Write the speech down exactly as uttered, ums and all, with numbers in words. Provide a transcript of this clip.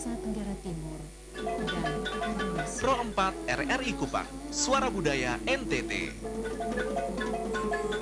Nusa Tenggara Timur, dan Indonesia. Pro empat R R I Kupang, Suara Budaya N T T.